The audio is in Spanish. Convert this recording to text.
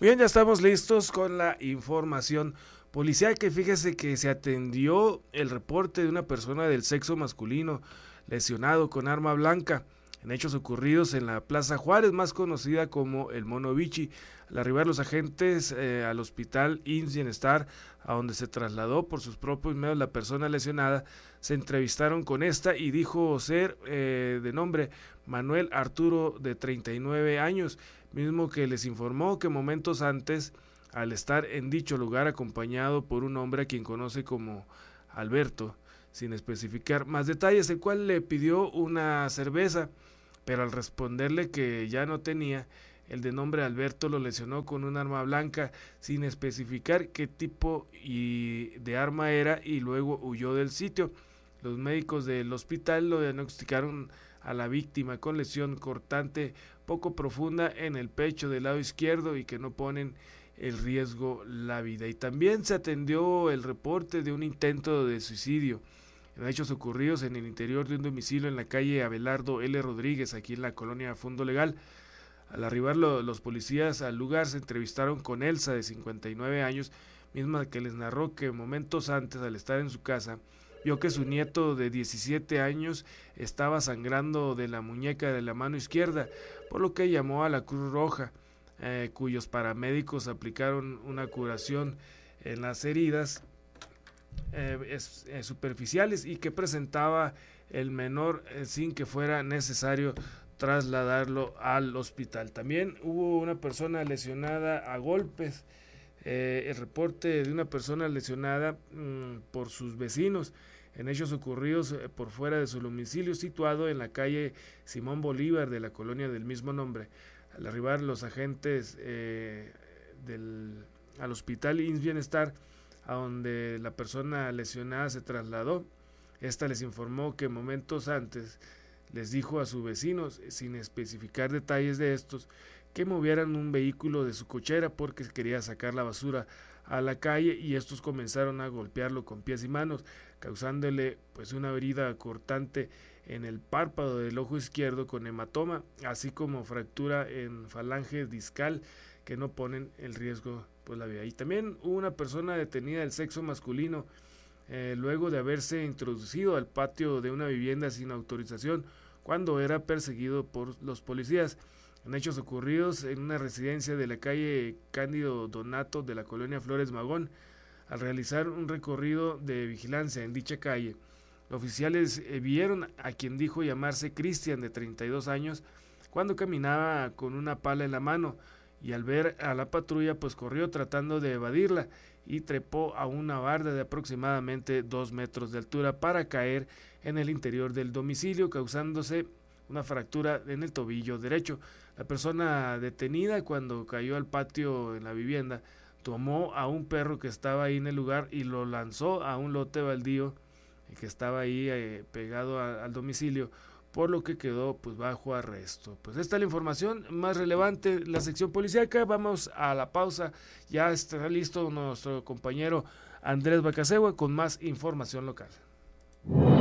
Bien, ya estamos listos con la información policial, que fíjese que se atendió el reporte de una persona del sexo masculino lesionado con arma blanca en hechos ocurridos en la Plaza Juárez, más conocida como el Mono Vichy. Al arribar los agentes al hospital IMSS Bienestar, a donde se trasladó por sus propios medios la persona lesionada, se entrevistaron con esta y dijo ser de nombre Manuel Arturo, de 39 años, mismo que les informó que momentos antes, al estar en dicho lugar acompañado por un hombre a quien conoce como Alberto, sin especificar más detalles, el cual le pidió una cerveza, pero al responderle que ya no tenía, el de nombre Alberto lo lesionó con un arma blanca sin especificar qué tipo de arma era, y luego huyó del sitio. Los médicos del hospital lo diagnosticaron a la víctima con lesión cortante poco profunda en el pecho del lado izquierdo y que no ponen en riesgo la vida. Y también se atendió el reporte de un intento de suicidio en hechos ocurridos en el interior de un domicilio en la calle Abelardo L. Rodríguez, aquí en la colonia Fondo Legal. Al arribar los policías al lugar, se entrevistaron con Elsa, de 59 años, misma que les narró que momentos antes, al estar en su casa, vio que su nieto de 17 años estaba sangrando de la muñeca de la mano izquierda, por lo que llamó a la Cruz Roja, cuyos paramédicos aplicaron una curación en las heridas superficiales y que presentaba el menor sin que fuera necesario trasladarlo al hospital. También hubo una persona lesionada a golpes, el reporte de una persona lesionada por sus vecinos en hechos ocurridos por fuera de su domicilio, situado en la calle Simón Bolívar de la colonia del mismo nombre. Al arribar los agentes al hospital IMSS Bienestar, a donde la persona lesionada se trasladó, esta les informó que momentos antes les dijo a sus vecinos, sin especificar detalles de estos, que movieran un vehículo de su cochera porque quería sacar la basura a la calle, y estos comenzaron a golpearlo con pies y manos, causándole pues una herida cortante en el párpado del ojo izquierdo con hematoma, así como fractura en falange discal que no ponen en riesgo pues la vida. Y también hubo una persona detenida del sexo masculino luego de haberse introducido al patio de una vivienda sin autorización cuando era perseguido por los policías. En hechos ocurridos en una residencia de la calle Cándido Donato de la colonia Flores Magón, al realizar un recorrido de vigilancia en dicha calle, los oficiales vieron a quien dijo llamarse Cristian, de 32 años, cuando caminaba con una pala en la mano, y al ver a la patrulla pues corrió tratando de evadirla y trepó a una barda de aproximadamente 2 metros de altura para caer en el interior del domicilio, causándose una fractura en el tobillo derecho. La persona detenida, cuando cayó al patio en la vivienda, tomó a un perro que estaba ahí en el lugar y lo lanzó a un lote baldío que estaba ahí pegado al domicilio, por lo que quedó pues bajo arresto. Pues esta es la información más relevante, la sección policíaca. Vamos a la pausa, ya está listo nuestro compañero Andrés Bacasegua con más información local.